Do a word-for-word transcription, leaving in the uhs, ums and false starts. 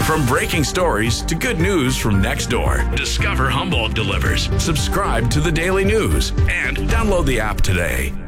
From breaking stories to good news from next door, discover Humboldt delivers. Subscribe to the Daily News and download the app today.